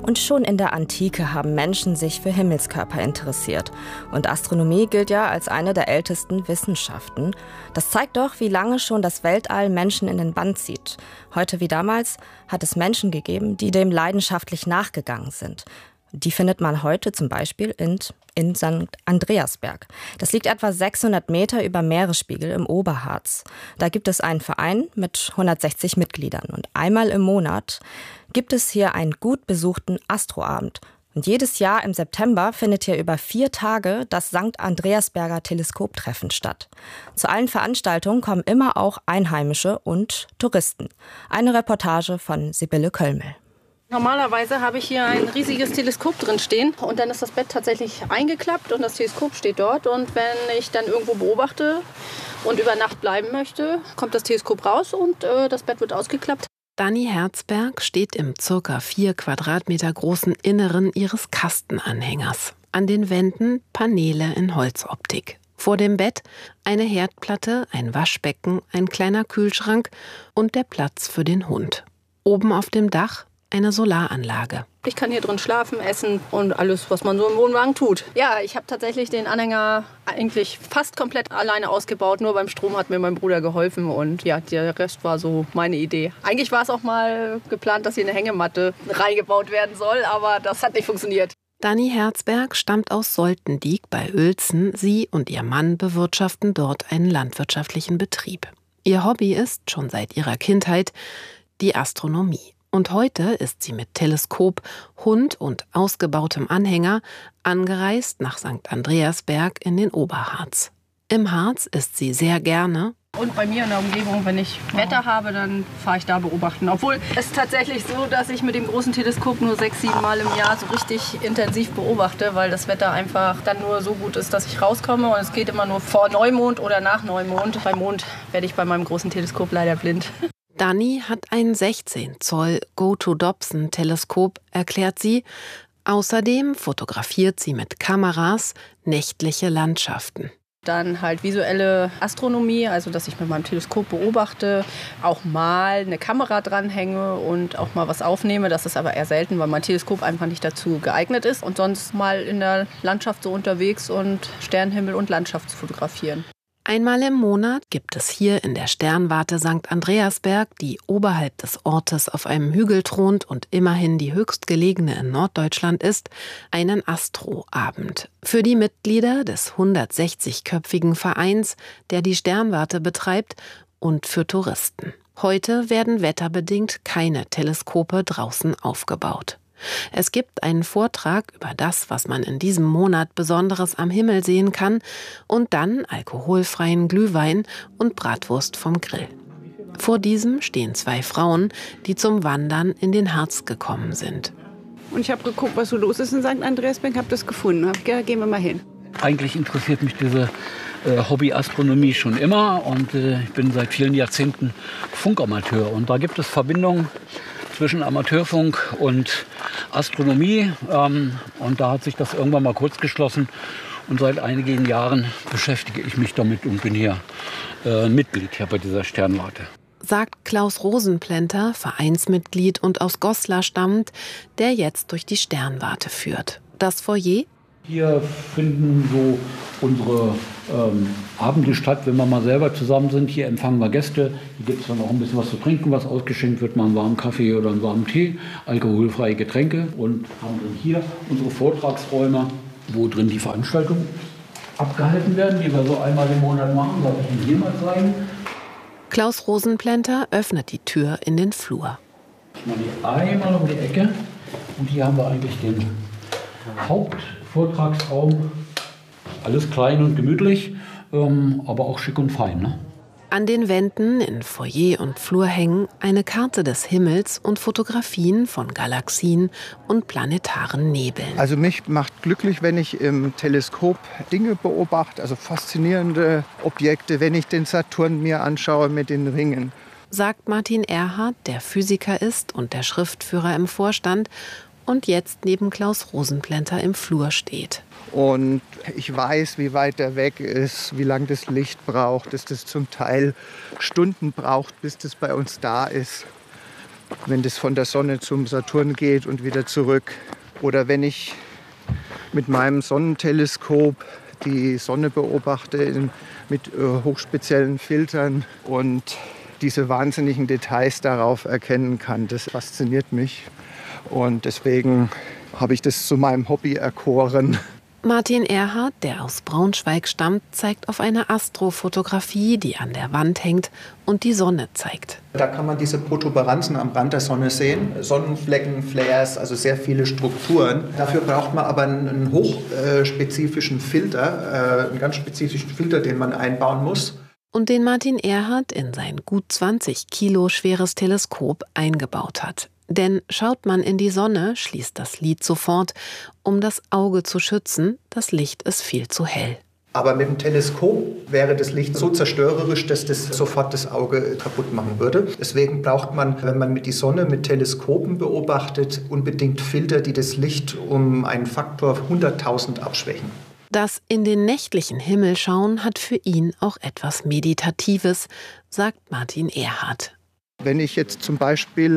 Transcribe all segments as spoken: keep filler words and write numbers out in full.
Und schon in der Antike haben Menschen sich für Himmelskörper interessiert. Und Astronomie gilt ja als eine der ältesten Wissenschaften. Das zeigt doch, wie lange schon das Weltall Menschen in den Bann zieht. Heute wie damals hat es Menschen gegeben, die dem leidenschaftlich nachgegangen sind. Die findet man heute zum Beispiel in, in Sankt Andreasberg. Das liegt etwa sechshundert Meter über Meeresspiegel im Oberharz. Da gibt es einen Verein mit hundertsechzig Mitgliedern. Und einmal im Monat gibt es hier einen gut besuchten Astroabend. Und jedes Jahr im September findet hier über vier Tage das Sankt Andreasberger Teleskoptreffen statt. Zu allen Veranstaltungen kommen immer auch Einheimische und Touristen. Eine Reportage von Sibylle Köllmel. Normalerweise habe ich hier ein riesiges Teleskop drin stehen und dann ist das Bett tatsächlich eingeklappt und das Teleskop steht dort. Und wenn ich dann irgendwo beobachte und über Nacht bleiben möchte, kommt das Teleskop raus und äh, das Bett wird ausgeklappt. Dani Herzberg steht im circa vier Quadratmeter großen Inneren ihres Kastenanhängers. An den Wänden Paneele in Holzoptik. Vor dem Bett eine Herdplatte, ein Waschbecken, ein kleiner Kühlschrank und der Platz für den Hund. Oben auf dem Dach eine Solaranlage. Ich kann hier drin schlafen, essen und alles, was man so im Wohnwagen tut. Ja, ich habe tatsächlich den Anhänger eigentlich fast komplett alleine ausgebaut. Nur beim Strom hat mir mein Bruder geholfen und ja, der Rest war so meine Idee. Eigentlich war es auch mal geplant, dass hier eine Hängematte reingebaut werden soll, aber das hat nicht funktioniert. Dani Herzberg stammt aus Soltendiek bei Uelzen. Sie und ihr Mann bewirtschaften dort einen landwirtschaftlichen Betrieb. Ihr Hobby ist, schon seit ihrer Kindheit, die Astronomie. Und heute ist sie mit Teleskop, Hund und ausgebautem Anhänger angereist nach Sankt Andreasberg in den Oberharz. Im Harz ist sie sehr gerne. Und bei mir in der Umgebung, wenn ich Wetter habe, dann fahre ich da beobachten. Obwohl es ist tatsächlich so, dass ich mit dem großen Teleskop nur sechs, sieben Mal im Jahr so richtig intensiv beobachte, weil das Wetter einfach dann nur so gut ist, dass ich rauskomme. Und es geht immer nur vor Neumond oder nach Neumond. Bei Mond werde ich bei meinem großen Teleskop leider blind. Dani hat ein sechzehn Zoll Go-to-Dobson-Teleskop, erklärt sie. Außerdem fotografiert sie mit Kameras nächtliche Landschaften. Dann halt visuelle Astronomie, also dass ich mit meinem Teleskop beobachte, auch mal eine Kamera dranhänge und auch mal was aufnehme. Das ist aber eher selten, weil mein Teleskop einfach nicht dazu geeignet ist. Und sonst mal in der Landschaft so unterwegs und Sternenhimmel und Landschaft zu fotografieren. Einmal im Monat gibt es hier in der Sternwarte Sankt Andreasberg, die oberhalb des Ortes auf einem Hügel thront und immerhin die höchstgelegene in Norddeutschland ist, einen Astroabend. Für die Mitglieder des hundertsechzigköpfigen Vereins, der die Sternwarte betreibt, und für Touristen. Heute werden wetterbedingt keine Teleskope draußen aufgebaut. Es gibt einen Vortrag über das, was man in diesem Monat Besonderes am Himmel sehen kann und dann alkoholfreien Glühwein und Bratwurst vom Grill. Vor diesem stehen zwei Frauen, die zum Wandern in den Harz gekommen sind. Und ich habe geguckt, was so los ist in Sankt Andreasberg, habe das gefunden. Hab gedacht, gehen wir mal hin. Eigentlich interessiert mich diese äh, Hobby-Astronomie schon immer und äh, ich bin seit vielen Jahrzehnten Funkamateur. Und da gibt es Verbindungen zwischen Amateurfunk und Astronomie. Ähm, und da hat sich das irgendwann mal kurz geschlossen. Und seit einigen Jahren beschäftige ich mich damit und bin hier äh, Mitglied hier bei dieser Sternwarte. Sagt Klaus Rosenplenter, Vereinsmitglied und aus Goslar stammend, der jetzt durch die Sternwarte führt. Das Foyer? Hier finden so unsere ähm, Abende statt, wenn wir mal selber zusammen sind. Hier empfangen wir Gäste. Hier gibt es dann auch ein bisschen was zu trinken, was ausgeschenkt wird, mal einen warmen Kaffee oder einen warmen Tee, alkoholfreie Getränke. Und haben dann hier unsere Vortragsräume, wo drin die Veranstaltungen abgehalten werden, die wir so einmal im Monat machen. Soll ich Ihnen hier mal zeigen? Klaus Rosenplenter öffnet die Tür in den Flur. Ich mache die einmal um die Ecke und hier haben wir eigentlich den Hauptvortragsraum. Alles klein und gemütlich, ähm, aber auch schick und fein, ne? An den Wänden in Foyer und Flur hängen eine Karte des Himmels und Fotografien von Galaxien und planetaren Nebeln. Also mich macht glücklich, wenn ich im Teleskop Dinge beobachte, also faszinierende Objekte, wenn ich den Saturn mir anschaue mit den Ringen. Sagt Martin Erhardt, der Physiker ist und der Schriftführer im Vorstand und jetzt neben Klaus Rosenplenter im Flur steht. Und ich weiß, wie weit er weg ist, wie lange das Licht braucht, dass das zum Teil Stunden braucht, bis das bei uns da ist. wenn das von der Sonne zum Saturn geht und wieder zurück. Oder wenn ich mit meinem Sonnenteleskop die Sonne beobachte in, mit äh, hochspeziellen Filtern und diese wahnsinnigen Details darauf erkennen kann. Das fasziniert mich und deswegen habe ich das zu meinem Hobby erkoren. Martin Erhardt, der aus Braunschweig stammt, zeigt auf eine Astrofotografie, die an der Wand hängt und die Sonne zeigt. Da kann man diese Protuberanzen am Rand der Sonne sehen. Sonnenflecken, Flares, also sehr viele Strukturen. Dafür braucht man aber einen hochspezifischen Filter, einen ganz spezifischen Filter, den man einbauen muss. Und den Martin Erhardt in sein gut zwanzig Kilo schweres Teleskop eingebaut hat. Denn schaut man in die Sonne, schließt das Lid sofort, um das Auge zu schützen, das Licht ist viel zu hell. Aber mit dem Teleskop wäre das Licht so zerstörerisch, dass das sofort das Auge kaputt machen würde. Deswegen braucht man, wenn man die Sonne mit Teleskopen beobachtet, unbedingt Filter, die das Licht um einen Faktor hunderttausend abschwächen. Das in den nächtlichen Himmel schauen hat für ihn auch etwas Meditatives, sagt Martin Erhardt. Wenn ich jetzt zum Beispiel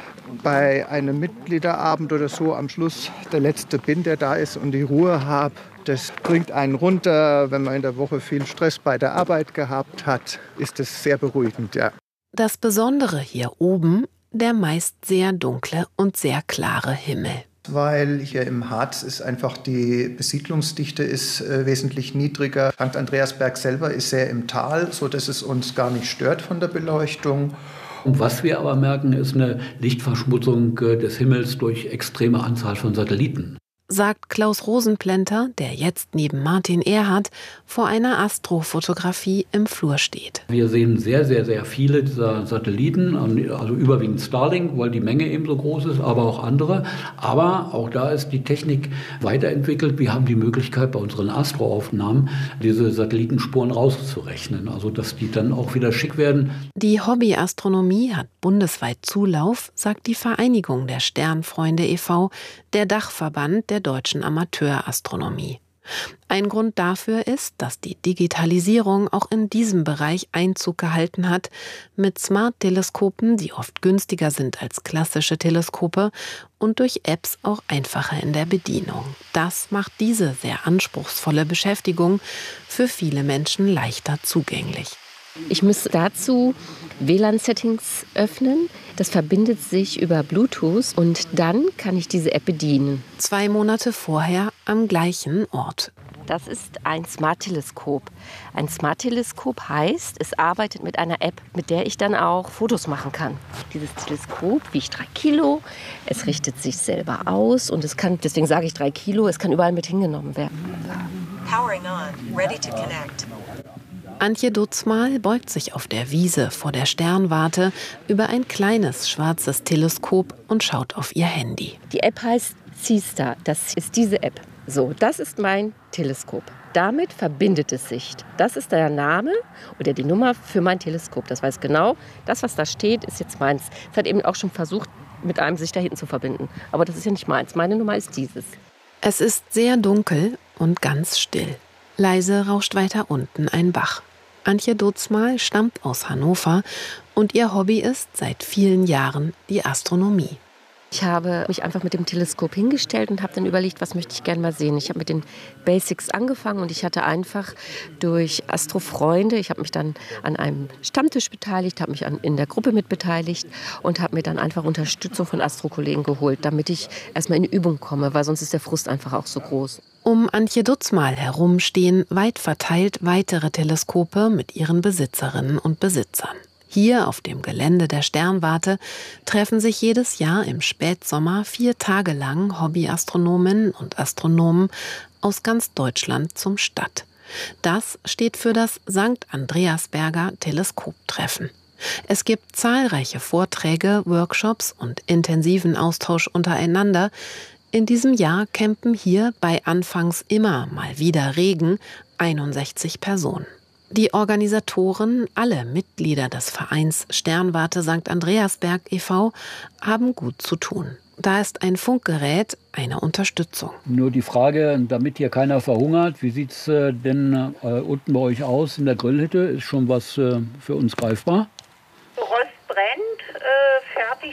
bei einem Mitgliederabend oder so am Schluss der Letzte bin, der da ist und die Ruhe habe, das bringt einen runter. Wenn man in der Woche viel Stress bei der Arbeit gehabt hat, ist das sehr beruhigend, ja. Das Besondere hier oben, der meist sehr dunkle und sehr klare Himmel. Weil hier im Harz ist einfach die Besiedlungsdichte ist äh, wesentlich niedriger. Sankt Andreasberg selber ist sehr im Tal, sodass es uns gar nicht stört von der Beleuchtung. Und was wir aber merken, ist eine Lichtverschmutzung des Himmels durch extreme Anzahl von Satelliten. Sagt Klaus Rosenplenter, der jetzt neben Martin Erhardt vor einer Astrofotografie im Flur steht. Wir sehen sehr, sehr, sehr viele dieser Satelliten, also überwiegend Starlink, weil die Menge eben so groß ist, aber auch andere. Aber auch da ist die Technik weiterentwickelt. Wir haben die Möglichkeit, bei unseren Astroaufnahmen diese Satellitenspuren rauszurechnen, also dass die dann auch wieder schick werden. Die Hobbyastronomie hat bundesweit Zulauf, sagt die Vereinigung der Sternfreunde e V, der Dachverband der deutschen Amateurastronomie. Ein Grund dafür ist, dass die Digitalisierung auch in diesem Bereich Einzug gehalten hat, mit Smart-Teleskopen, die oft günstiger sind als klassische Teleskope und durch Apps auch einfacher in der Bedienung. Das macht diese sehr anspruchsvolle Beschäftigung für viele Menschen leichter zugänglich. Ich muss dazu W L A N-Settings öffnen. Das verbindet sich über Bluetooth und dann kann ich diese App bedienen. Zwei Monate vorher am gleichen Ort. Das ist ein Smart-Teleskop. Ein Smart-Teleskop heißt, es arbeitet mit einer App, mit der ich dann auch Fotos machen kann. Dieses Teleskop wiegt drei Kilo, es richtet sich selber aus und es kann, deswegen sage ich drei Kilo, es kann überall mit hingenommen werden. Powering on, ready to connect. Antje Dutzmal beugt sich auf der Wiese vor der Sternwarte über ein kleines schwarzes Teleskop und schaut auf ihr Handy. Die App heißt C-Star, das ist diese App. So, das ist mein Teleskop. Damit verbindet es sich. Das ist der Name oder die Nummer für mein Teleskop. Das weiß genau, das, was da steht, ist jetzt meins. Es hat eben auch schon versucht, mit einem sich da hinten zu verbinden. Aber das ist ja nicht meins. Meine Nummer ist dieses. Es ist sehr dunkel und ganz still. Leise rauscht weiter unten ein Bach. Antje Dutzmal stammt aus Hannover und ihr Hobby ist seit vielen Jahren die Astronomie. Ich habe mich einfach mit dem Teleskop hingestellt und habe dann überlegt, was möchte ich gerne mal sehen. Ich habe mit den Basics angefangen und ich hatte einfach durch Astrofreunde, ich habe mich dann an einem Stammtisch beteiligt, habe mich an, in der Gruppe mit beteiligt und habe mir dann einfach Unterstützung von Astrokollegen geholt, damit ich erstmal in die Übung komme, weil sonst ist der Frust einfach auch so groß. Um Antje Dutzmal herum stehen weit verteilt weitere Teleskope mit ihren Besitzerinnen und Besitzern. Hier auf dem Gelände der Sternwarte treffen sich jedes Jahr im Spätsommer vier Tage lang Hobbyastronominnen und Astronomen aus ganz Deutschland zum Start. Das steht für das Sankt Andreasberger Teleskoptreffen. Es gibt zahlreiche Vorträge, Workshops und intensiven Austausch untereinander. In diesem Jahr campen hier bei anfangs immer mal wieder Regen einundsechzig Personen. Die Organisatoren, alle Mitglieder des Vereins Sternwarte Sankt Andreasberg e V, haben gut zu tun. Da ist ein Funkgerät eine Unterstützung. Nur die Frage, damit hier keiner verhungert, wie sieht es denn äh, unten bei euch aus in der Grillhütte? Ist schon was äh, für uns greifbar? Rost brennt, äh, fertig noch nicht.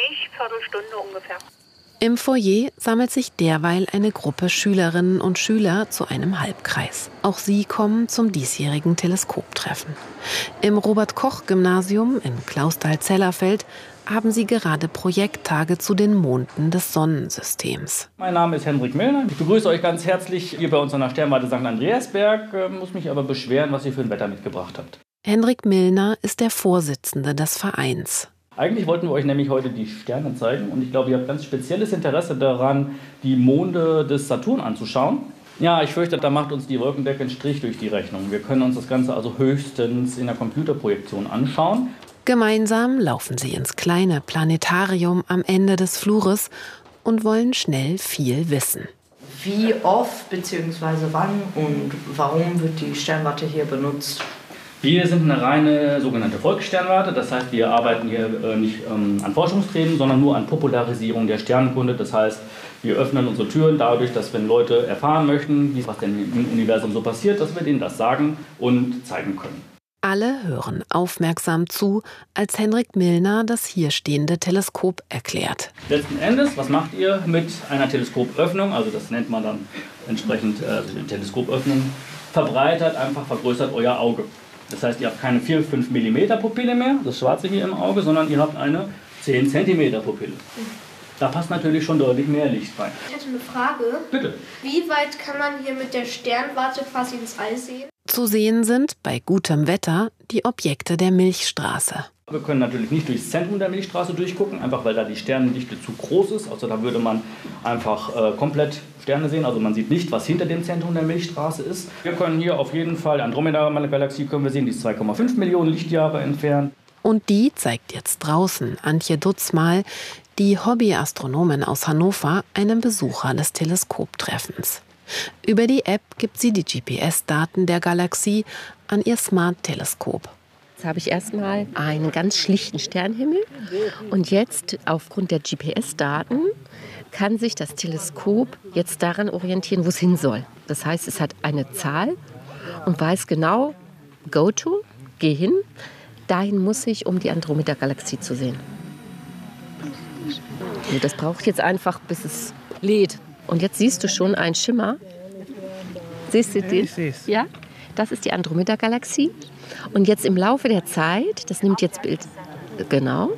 ich, Viertelstunde ungefähr. Im Foyer sammelt sich derweil eine Gruppe Schülerinnen und Schüler zu einem Halbkreis. Auch sie kommen zum diesjährigen Teleskoptreffen. Im Robert-Koch-Gymnasium in Clausthal-Zellerfeld haben sie gerade Projekttage zu den Monden des Sonnensystems. Mein Name ist Hendrik Milner. Ich begrüße euch ganz herzlich hier bei uns an der Sternwarte Sankt Andreasberg. Ich muss mich aber beschweren, was ihr für ein Wetter mitgebracht habt. Hendrik Milner ist der Vorsitzende des Vereins. Eigentlich wollten wir euch nämlich heute die Sterne zeigen und ich glaube, ihr habt ganz spezielles Interesse daran, die Monde des Saturn anzuschauen. Ja, ich fürchte, da macht uns die Wolkendecke einen Strich durch die Rechnung. Wir können uns das Ganze also höchstens in der Computerprojektion anschauen. Gemeinsam laufen sie ins kleine Planetarium am Ende des Flures und wollen schnell viel wissen. Wie oft bzw. wann und warum wird die Sternwarte hier benutzt? Wir sind eine reine sogenannte Volkssternwarte, das heißt, wir arbeiten hier äh, nicht ähm, an Forschungsthemen, sondern nur an Popularisierung der Sternenkunde. Das heißt, wir öffnen unsere Türen dadurch, dass wenn Leute erfahren möchten, was denn im Universum so passiert, dass wir denen das sagen und zeigen können. Alle hören aufmerksam zu, als Hendrik Milner das hier stehende Teleskop erklärt. Letzten Endes, was macht ihr mit einer Teleskopöffnung? Also das nennt man dann entsprechend äh, Teleskopöffnung. Verbreitert, einfach vergrößert euer Auge. Das heißt, ihr habt keine vier bis fünf Millimeter Pupille mehr, das Schwarze hier im Auge, sondern ihr habt eine zehn Zentimeter Pupille. Da passt natürlich schon deutlich mehr Licht rein. Ich hätte eine Frage. Bitte. Wie weit kann man hier mit der Sternwarte quasi ins All sehen? Zu sehen sind bei gutem Wetter die Objekte der Milchstraße. Wir können natürlich nicht durchs Zentrum der Milchstraße durchgucken, einfach weil da die Sternendichte zu groß ist. Also da würde man einfach äh, komplett Sterne sehen. Also man sieht nicht, was hinter dem Zentrum der Milchstraße ist. Wir können hier auf jeden Fall Andromeda-Galaxie können wir sehen, die ist zwei Komma fünf Millionen Lichtjahre entfernt. Und die zeigt jetzt draußen Antje Dutzmal, die Hobbyastronomin aus Hannover, einem Besucher des Teleskoptreffens. Über die App gibt sie die G P S-Daten der Galaxie an ihr Smart-Teleskop. Jetzt habe ich erstmal einen ganz schlichten Sternenhimmel und jetzt aufgrund der G P S-Daten kann sich das Teleskop jetzt daran orientieren, wo es hin soll. Das heißt, es hat eine Zahl und weiß genau, go to, geh hin, dahin muss ich, um die Andromeda-Galaxie zu sehen. Und das braucht jetzt einfach, bis es lädt. Und jetzt siehst du schon einen Schimmer. Siehst du den? Ja, das ist die Andromeda-Galaxie. Und jetzt im Laufe der Zeit, das nimmt jetzt Bild, genau.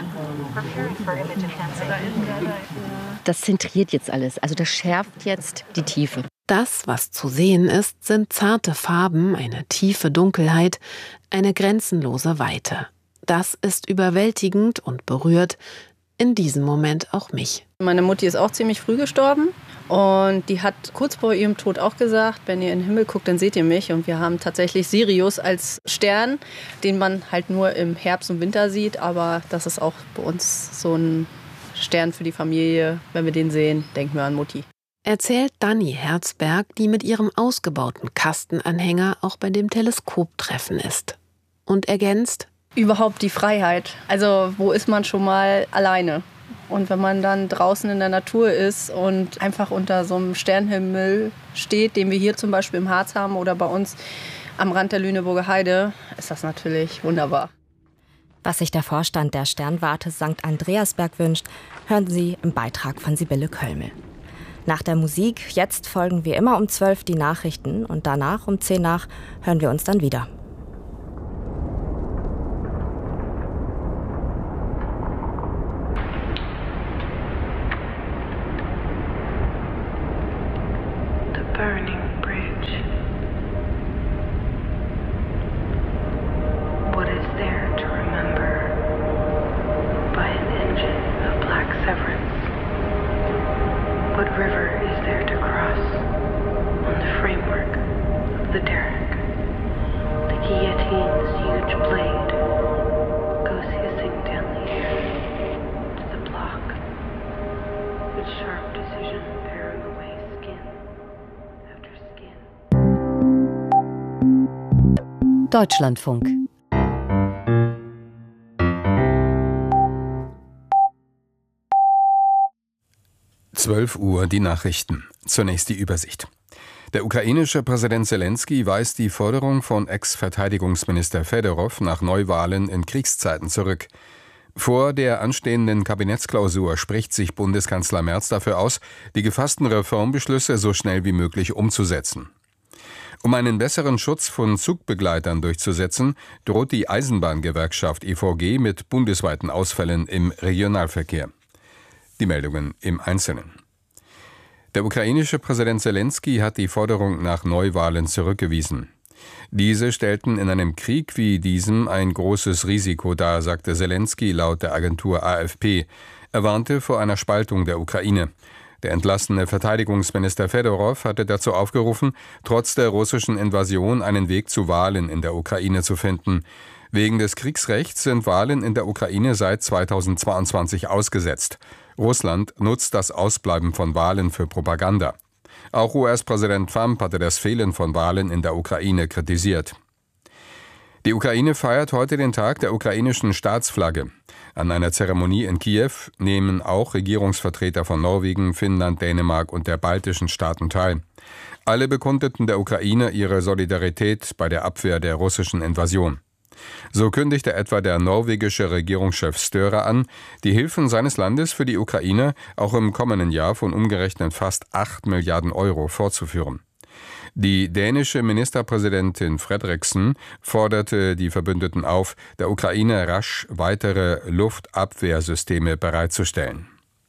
Das zentriert jetzt alles, also das schärft jetzt die Tiefe. Das, was zu sehen ist, sind zarte Farben, eine tiefe Dunkelheit, eine grenzenlose Weite. Das ist überwältigend und berührt in diesem Moment auch mich. Meine Mutti ist auch ziemlich früh gestorben und die hat kurz vor ihrem Tod auch gesagt, wenn ihr in den Himmel guckt, dann seht ihr mich. Und wir haben tatsächlich Sirius als Stern, den man halt nur im Herbst und Winter sieht. Aber das ist auch bei uns so ein Stern für die Familie. Wenn wir den sehen, denken wir an Mutti. Erzählt Dani Herzberg, die mit ihrem ausgebauten Kastenanhänger auch bei dem Teleskoptreffen ist. Und ergänzt: Überhaupt die Freiheit. Also wo ist man schon mal alleine? Und wenn man dann draußen in der Natur ist und einfach unter so einem Sternenhimmel steht, den wir hier zum Beispiel im Harz haben oder bei uns am Rand der Lüneburger Heide, ist das natürlich wunderbar. Was sich der Vorstand der Sternwarte Sankt Andreasberg wünscht, hören Sie im Beitrag von Sibylle Kölmel. Nach der Musik, jetzt folgen wie immer um zwölf die Nachrichten und danach um zehn nach hören wir uns dann wieder. Burning bridge. What is there to remember by an engine of black severance? What river is there to cross on the framework of the derrick? The guillotine's huge blade goes hissing down the air to the block, with sharp decision bearing away skin. Deutschlandfunk. zwölf Uhr die Nachrichten. Zunächst die Übersicht. Der ukrainische Präsident Selenskyj weist die Forderung von Ex-Verteidigungsminister Fedorow nach Neuwahlen in Kriegszeiten zurück. Vor der anstehenden Kabinettsklausur spricht sich Bundeskanzler Merz dafür aus, die gefassten Reformbeschlüsse so schnell wie möglich umzusetzen. Um einen besseren Schutz von Zugbegleitern durchzusetzen, droht die Eisenbahngewerkschaft E V G mit bundesweiten Ausfällen im Regionalverkehr. Die Meldungen im Einzelnen. Der ukrainische Präsident Selensky hat die Forderung nach Neuwahlen zurückgewiesen. Diese stellten in einem Krieg wie diesem ein großes Risiko dar, sagte Selensky laut der Agentur A F P. Er warnte vor einer Spaltung der Ukraine. Der entlassene Verteidigungsminister Fedorov hatte dazu aufgerufen, trotz der russischen Invasion einen Weg zu Wahlen in der Ukraine zu finden. Wegen des Kriegsrechts sind Wahlen in der Ukraine seit zweitausendzweiundzwanzig ausgesetzt. Russland nutzt das Ausbleiben von Wahlen für Propaganda. Auch U S-Präsident Trump hatte das Fehlen von Wahlen in der Ukraine kritisiert. Die Ukraine feiert heute den Tag der ukrainischen Staatsflagge. An einer Zeremonie in Kiew nehmen auch Regierungsvertreter von Norwegen, Finnland, Dänemark und der baltischen Staaten teil. Alle bekundeten der Ukraine ihre Solidarität bei der Abwehr der russischen Invasion. So kündigte etwa der norwegische Regierungschef Støre an, die Hilfen seines Landes für die Ukraine auch im kommenden Jahr von umgerechnet fast acht Milliarden Euro fortzuführen. Die dänische Ministerpräsidentin Frederiksen forderte die Verbündeten auf, der Ukraine rasch weitere Luftabwehrsysteme bereitzustellen.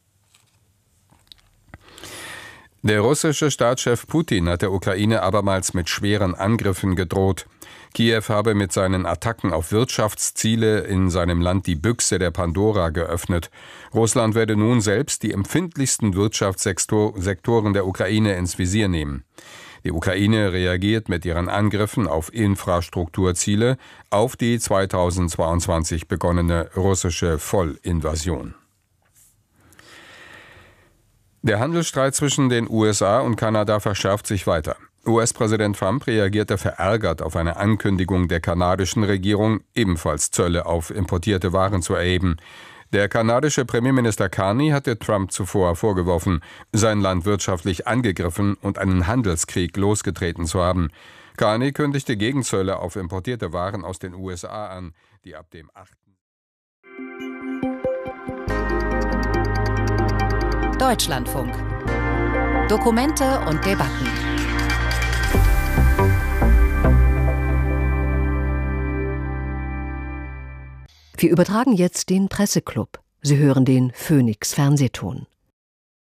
Der russische Staatschef Putin hat der Ukraine abermals mit schweren Angriffen gedroht. Kiew habe mit seinen Attacken auf Wirtschaftsziele in seinem Land die Büchse der Pandora geöffnet. Russland werde nun selbst die empfindlichsten Wirtschaftssektoren der Ukraine ins Visier nehmen. Die Ukraine reagiert mit ihren Angriffen auf Infrastrukturziele auf die zweitausendzweiundzwanzig begonnene russische Vollinvasion. Der Handelsstreit zwischen den U S A und Kanada verschärft sich weiter. U S-Präsident Trump reagierte verärgert auf eine Ankündigung der kanadischen Regierung, ebenfalls Zölle auf importierte Waren zu erheben. Der kanadische Premierminister Carney hatte Trump zuvor vorgeworfen, sein Land wirtschaftlich angegriffen und einen Handelskrieg losgetreten zu haben. Carney kündigte Gegenzölle auf importierte Waren aus den U S A an, die ab dem achten Deutschlandfunk. Dokumente und Debatten. Wir übertragen jetzt den Presseclub. Sie hören den Phoenix Fernsehton.